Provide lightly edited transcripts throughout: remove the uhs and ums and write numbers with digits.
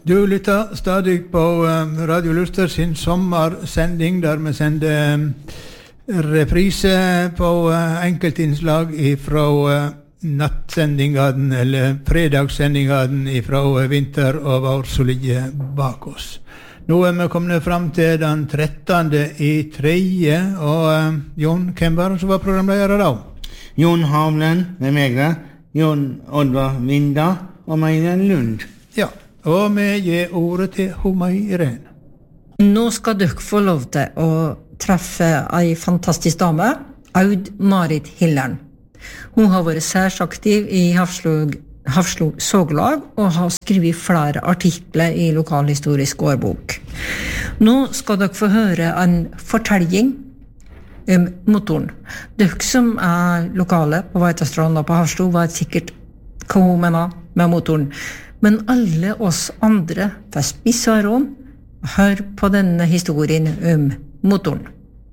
Du lytter stadig på Radio Luster sin sommersending, der vi sender reprise på enkeltinnslag fra nattsendingene, eller fredagssendingene fra vinter og vår som ligger bak oss. Nå vi kommet frem til den 13. i 3. Og Jon, hvem var det som var programleder da? Jon Havlen, med meg da. Jon Oddvar Vinda og Meiren Lund. Ja, og vi gir ordet til Homai Irene. Nå skal dere få lov til å treffe en fantastisk dame, Aud Marit Hillern. Hun har vært særsaktiv i Hafslo Såglag og har skrevet flere artikler i lokalhistorisk årbok. Nå skal dere få høre en fortelling om motoren. Dere som lokale på Veitastrand og på Hafslo vet sikkert hva hun mener med motoren. Men alle oss andre får spisse øron og hør på denne historien om motoren.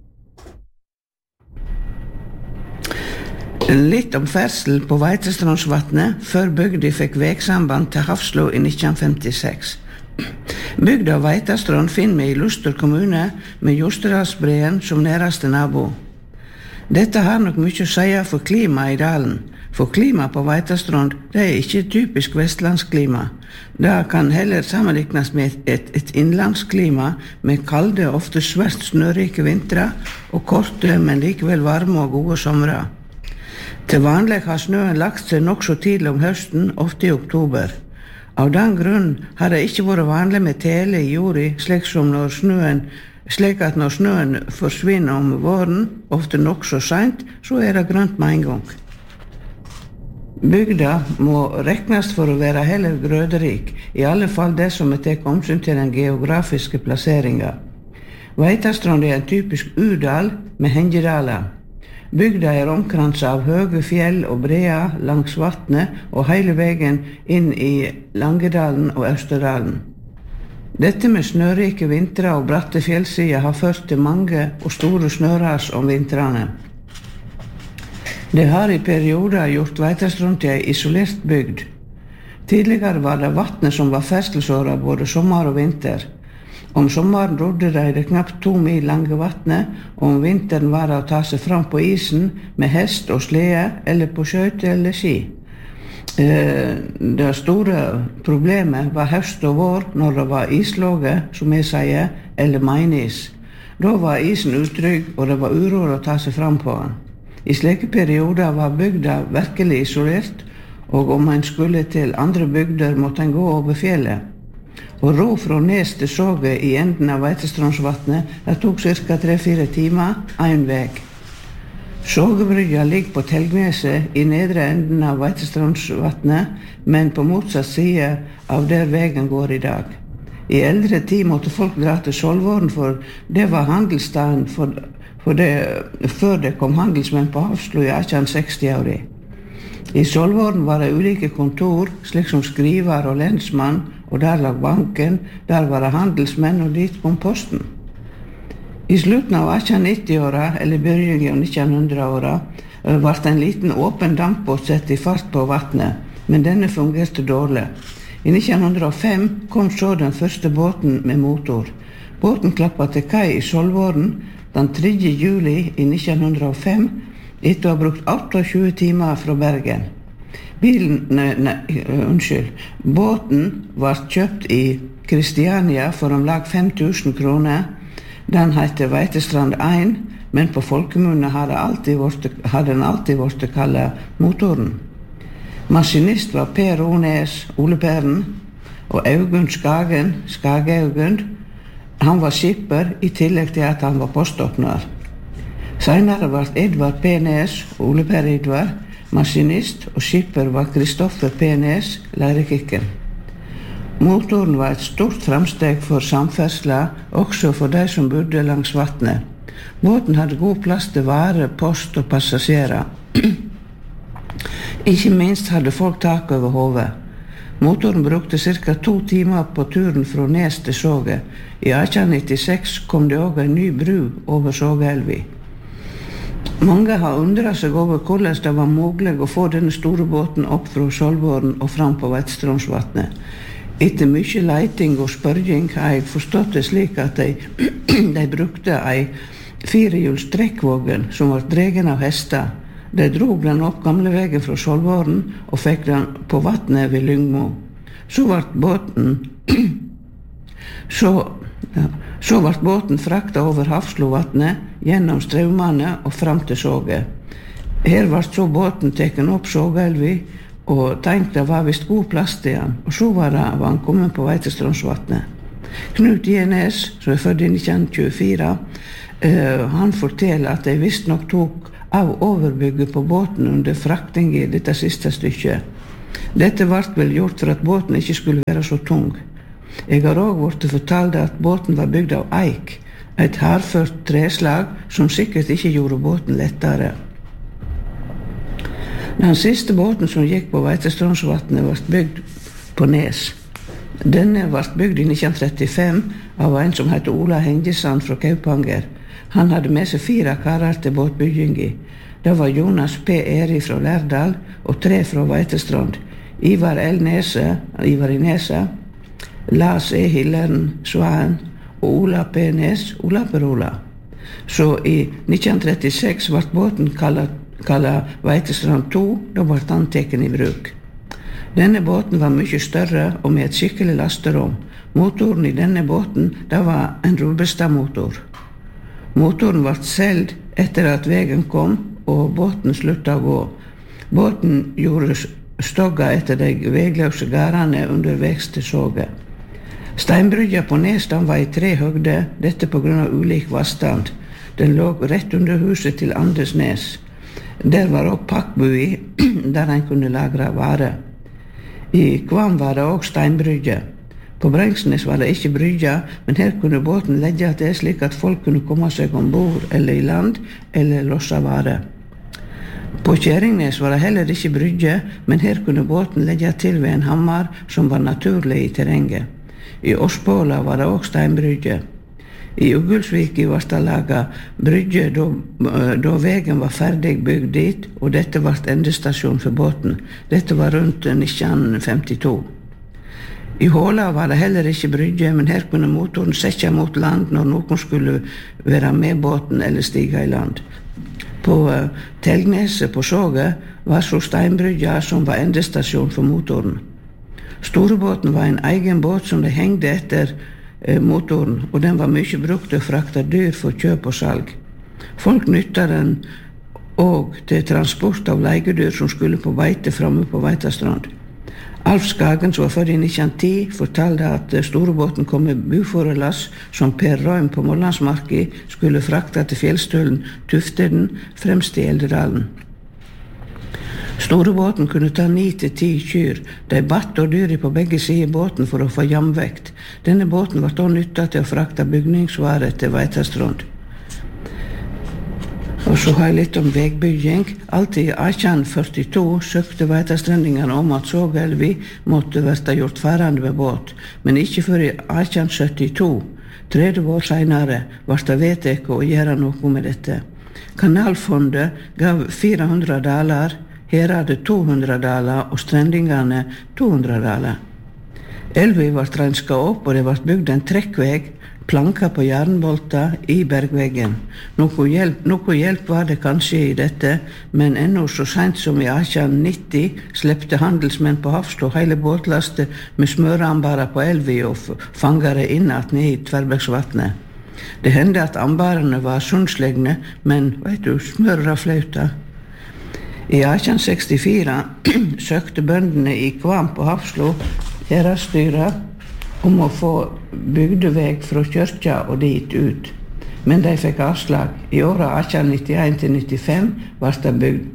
Litt om ferdsel på Veitastrandsvatnet før bygda fikk veksamband til Hafslo i 1956. Bygda Veitastrand finner vi i Luster kommune med Jostedalsbreen som nærmeste nabo. Dette har nok mye å si for klimaet i dalen, for klima på Veitastrand er ikke typisk vestlandsklima. Det kan heller sammenlignes med et innlandsklima med kalde, ofte svært snørike vintre og korte, men likevel varme og gode somre. Til vanlig har snøen lagt seg nok så tidlig om høsten, ofte i oktober. Av den grunn har det ikke vært vanlig med tele i jorda, slik at når snøen forsvinner om våren, ofte nok så sent, så det grønt med en gang. Bygda må regnes for å være heller grøderik, i alle fall det som tar omsyn til den geografiske plasseringen. Veitastrand en typisk udal med hengedaler. Bygda omkranset av høye fjell og breer langs vatnet og hele veien inn i Langedalen og Østerdalen. Dette med snørike vintre og bratte fjellsider har ført til mange og store snøras om vintrene. Det har i perioder gjort Veitastrand til en isolert bygd. Tidligere var det vatnet som var ferdselsåra både sommer og vinter. Om sommeren rodde de det knapt 2 mil lange vatnet, og om vinteren var det å ta seg fram på isen med hest og slede, eller på skøyter eller ski. Det store problemet var høst og vår når det var islåge, som jeg sier, eller meinis. Da var isen utrygg, og det var uro å ta seg fram på den. I slike perioder var bygda virkelig isolert, og om en skulle til andre bygder måtte en gå over fjellet. Og ro fra Nes til Såge i enden av Veitastrandsvatnet, det tok ca. 3-4 timer, en vei. Sågebrygga ligger på Telgneset i nedre enden av Veitastrandsvatnet, men på motsatt side av der veien går i dag. I eldre tid måtte folk dra til Solvåren, for det var handelsstaden før det kom handelsmenn på Hafslo i 1860-årene. I Solvåren var det ulike kontor, slik som skriver og lensmann, og der lag banken, der var det handelsmenn, og dit kom posten. I slutten av 1890-åra, eller begynnelsen av 1900-åra, ble en liten åpen dampbåt sett i fart på vatnet, men denne fungerte dårlig. I 1905 kom så den første båten med motor. Båten klappet til kai i Solvåren den 3. juli i 1905, etter å ha brukt 28 timer fra Bergen. Båten var kjøpt i Kristiania for om lag 5.000 kroner. Den heter Veitastrand 1, men på folkemunne har den alltid vært kallet motoren. Maskinist var Per Ones, Ole Perren, og Augund Skagen, Skage-Augund. Han var skipper i tillegg til at han var poståpner. Senere var Edvard P. Nes, Ole Per Edvard, maskinist, og skipper var Kristoffer P. Nes, lærekikken. Motoren var et stort framsteg for samferdsla, også for de som bodde langs vatnet. Båten hadde god plass til varer, post og passasjerer. Ikke minst hadde folk tak over hodet. Motoren brukte ca. 2 timer på turen fra Nes til Såge. I 1896 kom det også en ny bru over Sågeelvi. Mange har undret seg over hvordan det var mulig å få denne store båten opp fra Solvåren og fram på Veitastrandsvatnet. Etter mye leiting og spørging har jeg forstått det slik at de brukte ei 4-hjuls trekkvogn som var dregen av hester. De drog den opp gamlevegen fra Skjoldvåren og fikk den på vattnet ved Lyngmo. Så ble båten frakta over Hafslovatnet, gjennom Straumane og fram til Såge. Her ble så båten teken opp Sågeelvi, og tenkte var visst god plass til han, og så var han kommet på Veitestrandsvatnet. Knut Jenes, som født i 1924, han forteller at de visst nok tok av overbygget på båten under frakting i dette siste stykket. Dette ble vel gjort for at båten ikke skulle være så tung. Jeg har også vært fortalt at båten var bygd av eik, et hardført treslag som sikkert ikke gjorde båten lettere. Den siste båten som gikk på Veitestrandsvatnet var bygd på Nes. Denne var bygd i 1935 av en som heter Ola Hengesand fra Kaupanger. Han hadde med seg 4 karer til båtbyggingi. Det var Jonas P. Eri fra Lærdal og 3 fra Veitestrand. Ivar i Nese, Lars E. Hilleren Svaen og Ola P. Nes, Ola Perola. Så i 1936 ble båten kallet Veitestrand 2, da ble han teken i bruk. Denne båten var mye større og med et skikkelig lasterom. Motoren i denne båten, det var en Rubestad-motor. Motoren ble solgt etter at veien kom, og båten sluttet å gå. Båten gjorde stogga etter de vegløse gardene underveis til Såge. Steinbrygga på Nesdam var i 3 høgder, dette på grunn av ulik vannstand. Den lå rett under huset til Anders Nes. Der var også pakkbui, der en kunne lagre varer. I Kvam var det også steinbrygge. På Brengsnes var det ikke brygge, men her kunne båten legge til slik at folk kunne komme seg ombord eller i land, eller losse varer. På Kjerringnes var det heller ikke brygge, men her kunne båten legge til ved en hammer som var naturlig i terrenget. I Åspåla var det også steinbrygge. I Uggulsviki var det laget brygge da veien var ferdig bygd dit, og dette var endestasjon for båten. Dette var rundt 1952. I Håla var det heller ikke brygge, men her kunne motoren sette mot land når noen skulle være med båten eller stige i land. På Telgneset på Såge var så steinbrygga som var endestasjon for motoren. Storebåten var en egen båt som de hengde etter motoren, og den var mye brukt til å frakte dyr for kjøp og salg. Folk nytta den og til transport av legedyr som skulle på beite framme på Veitastrand. Alf Skagen, som var født i 1910, fortalte at storebåten kom med buforelass som Per Røym på Målandsmarki skulle frakte til fjellstølen Tufteden fremst i Eldedalen. Storebåten kunne ta 9-10 kyr. De batt og dyr på begge sider båten for å få jamvekt. Denne båten var da nyttet til å frakte bygningsvarer til Veitastrand. Og så har jeg litt om vegbygging. Alltid i 1842 søkte veitastrendingene om at Sågeelvi måtte være gjort ferdig med båt, men ikke før i 1872, 30 år senere, ble det vedtatt å gjøre noe med dette. Kanalfondet gav 400 daler, Heradet 200 daler og strendingene 200 daler. Elvi ble renska opp, og det ble bygd en trekkveg, planka på jernbolter i bergveggen. Noe hjelp var det kanskje i dette, men ennå så sent som i 1890 slepte handelsmenn på Hafslo hele båtlaster med smøreambarer på Elvi og fangere innat ned i Tverrbergsvatnet. Det hendte at ambarene var sundslegne, men smøra flauta. I 1864 søkte bøndene i Kvam på Hafslo heradsstyret om å få bygdeveg fra kyrkja og dit ut. Men de fikk avslag. I åra 1891-95 ble det bygd.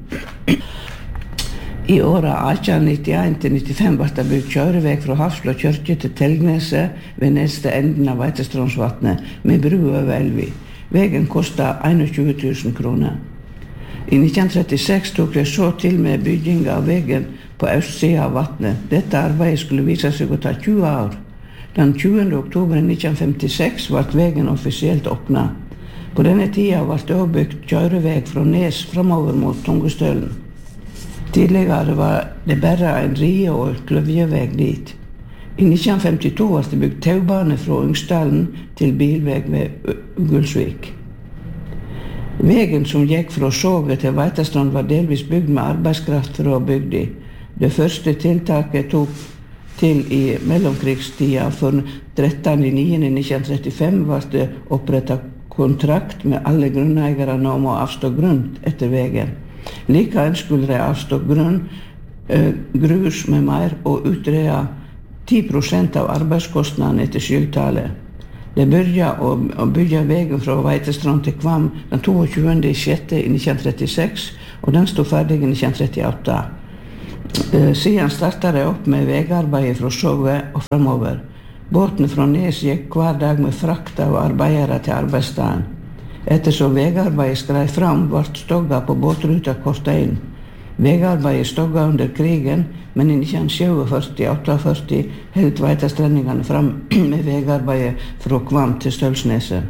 I åra 1891-95 ble det bygd kjøreveg fra Hafslo kyrkje til Telgneset ved neste enden av Veitestrandsvatnet med bru over Elvi. Vegen kostet 21 000 kroner. I 1936 tok jeg så til med bygging av vegen på østsida av vatnet. Dette arbeidet skulle vise seg å ta 20 år. Den 20. oktober 1956 ble vegen offisielt åpnet. På denne tida ble det også bygd kjøreveg fra Nes framover mot Tungestølen. Tidligere var det bare en rie og kløvjeveg dit. I 1952 var det bygd taubane fra Ungsdalen til bilveg ved Gulsvik. Vegen som gikk fra Såget til Veitastrand var delvis bygd med arbeidskraft fra bygda. Det første tiltaket tok til i mellomkrigstida. For 13.9.1935 var det opprettet kontrakt med alle grunneierne om å avstå grunn etter vegen. Likevel skulle de avstå grunn, grus med mer og utrede 10% av arbeidskostnadene etter skyldtallet. Det begynte å bygge vegen fra Veitastrand til Kvam den 22.6.1936, og den stod ferdig i 1938. Siden startet de opp med vegarbeidet fra Såget og fremover. Båtene fra Nes gikk hver dag med frakt av arbeidere til arbeidsstaden. Ettersom vegarbeidet skrei fram, ble stogga på båtruta kortet inn. Vegarbeidet stogga under krigen, men i 1947-48 helt Veitastrendingene fram med vegarbeidet fra Kvam til Stølsneset.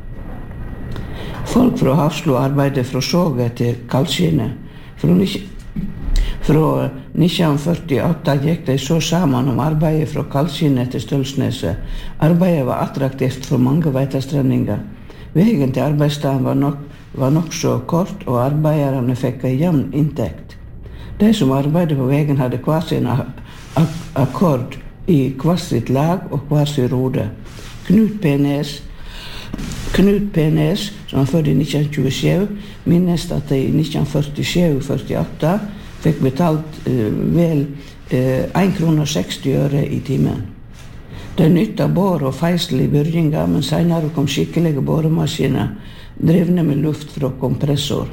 Folk fra Hafslo arbeidet fra Såget til Kalskinnet. Fra 1948 gikk de så sammen om arbeidet fra Kalskinnet til Stølsneset. Arbeidet var attraktivt for mange Veitastrendinger. Vegen til arbeidsstaden var nok så kort, og arbeiderne fikk en jevn inntekt. De som arbeidet på vegen hadde hver sin akkord i hver sitt lag og hver sin rode. Knut P. Nes, som var født i 1927, minnes at de i 1947-48 fikk betalt vel 1,60 kroner i timen. De nyttet bår og feisel i byrjinga, men senere kom skikkelige boremaskiner, drevne med luft fra kompressor.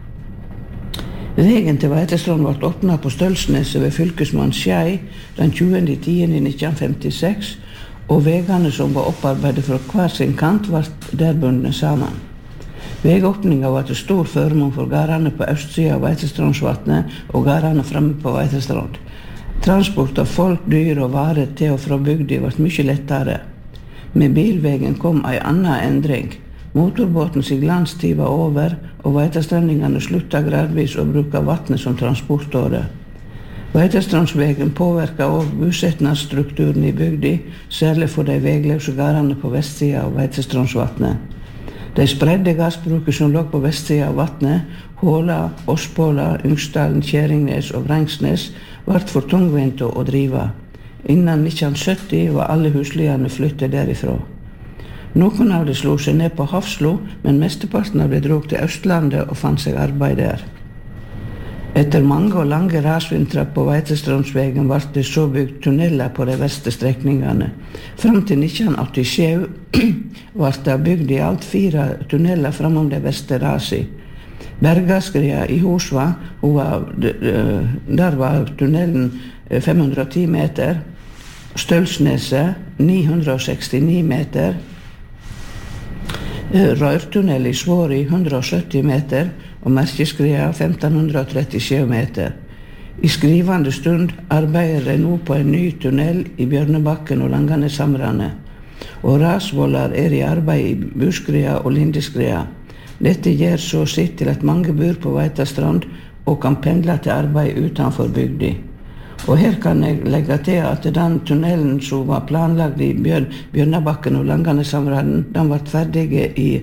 Vegen til Veitastrand ble åpnet på Stølsneset ved fylkesmann Skjei den 20.10.1956, og vegene som var opparbeidet fra hver sin kant ble der bundet sammen. Vegåpningen var til stor førmål for gardene på østsiden av Veitastrandsvatnet og gardene fremme på Veitastrand. Transport av folk, dyr og varer til og fra bygda ble mye lettere. Med bilvegen kom en annen endring. Motorbåtens glansstid var over, og Veitastrendingene sluttet gradvis å bruke vattnet som transportåre. Veitastrandsvegen påvirket også bosetnadsstrukturen i bygda, særlig for de vegløse gardene på vestsiden av Veitastrandsvatnet. De spredde gassbruket som lå på vestsiden av vatnet, Håla, Åspåla, Ungsdalen, Kjæringnes og Vrengsnes, ble for tungvint å drive. Innen 1970 var alle husliene flyttet derifra. Noen av de slo seg ned på Hafslo, men mesteparten av de drog til Østlandet og fant seg arbeid der. Etter mange og lange rasvintrer på Veitastrandsvegen ble det så bygd tunneler på de verste strekningene. Fram til 1987 ble det bygd i alt 4 tunneler framom de verste rasi. Bergaskria i Hosva, der var tunnelen 510 meter, Stølsneset 969 meter, Rørtunnel i Svåri 170 meter og Merkeskria 1537 meter. I skrivende stund arbeider de nå på en ny tunnel i Bjørnebakken og Langaneshamrane. Og rasvoller i arbeid i Buskria og Lindeskria. Dette gjør så sitt til at mange bor på Veitastrand og kan pendle til arbeid utenfor bygda. Og her kan jeg legge til at den tunnelen som var planlagt i Bjørnebakken og Langaneshamrane, den ble ferdig i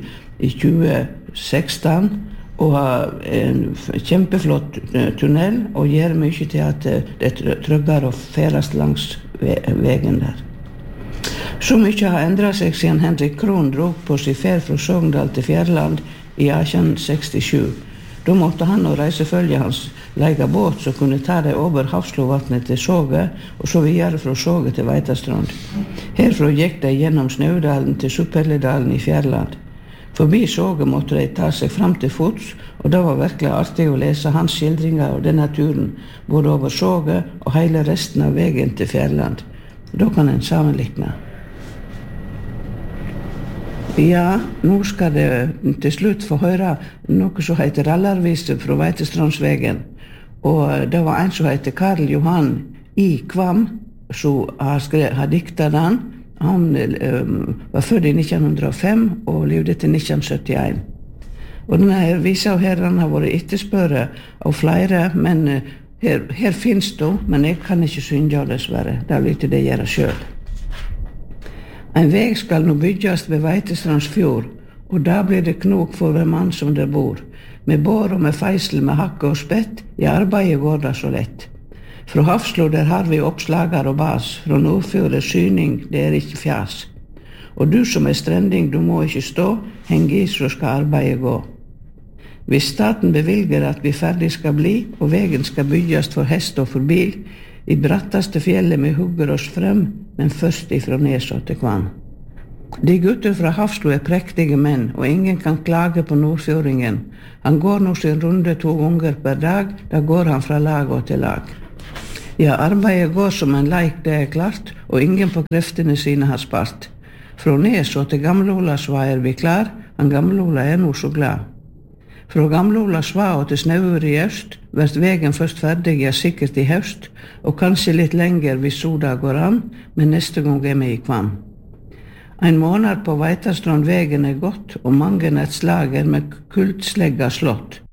2016 og har en kjempeflott tunnel og gjør mye til at det er tryggere å ferdes langs veien der. Så mye har endret seg siden Henrik Krohn drog på sin ferd fra Sogndal til Fjærland i 1867. Da måtte han og reisefølget hans leie båt som kunne ta deg over Hafslovatnet til Såget, og så videre fra Såget til Veitastrand. Herfra gikk de gjennom Snaudalen til Suppelledalen i Fjærland. Forbi Såget måtte de ta seg fram til fots, og det var virkelig artig å lese hans skildringer av denne turen, både over Såget og hele resten av veien til Fjærland. Da kan en sammenlikne. Ja, nå skal det til slutt få høre noe som heter Rallarvise fra Veitastrandsvegen. Og det var en som heter Karl Johan I. Kvam, som har diktet den. Han var født i 1905 og levde til 1971. Og denne visa her har vært etterspøret av flere, men Her finns det, men jeg kan ikke synge dessverre. Det lytter det gjøre selv. En veg skal nå bygges ved Veitestrands fjord, og da blir det knok for hver mann som der bor. Med bår og med feisel, med hakke og spett, i arbeidet går det så lett. Fra Hafslo der har vi oppslager og bas, fra Nordfjord syning, det ikke fjas. Og du som strending, du må ikke stå, heng i så skal arbeidet gå. Hvis staten bevilger at vi ferdig skal bli, og vegen skal bygges for hest og for bil, i bratteste fjellet vi hugger oss frem, men først ifra Neså til Kvam. De gutter fra Hafslo prektige menn, og ingen kan klage på nordfjordingen. Han går nå sin runde 2 ganger per dag, da går han fra lag og til lag. Ja, arbeidet går som en leik, det klart, og ingen på kreftene sine har spart. Fra Neså til Gamle-Ola Sva vi klar, han Gamle-Ola nå så glad. Fra Gamle-Ola Sva og til Snaur i øst, vært vegen først ferdig, ja sikkert i høst, og kanskje litt lenger hvis soda går an, men neste gang vi i Kvam. En måned på Veitastrand vegen godt, og mange et slager med kultslegga slått.